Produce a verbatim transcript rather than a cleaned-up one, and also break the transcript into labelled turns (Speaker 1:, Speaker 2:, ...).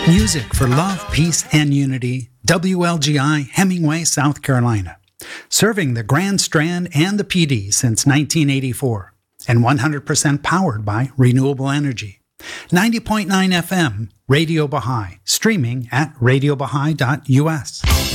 Speaker 1: Music for love, peace, and unity. W L G I, Hemingway, South Carolina. Serving the Grand Strand and the P D since nineteen eighty-four. And one hundred percent powered by renewable energy. ninety point nine F M, Radio Baha'i. Streaming at radio baha'i dot U S.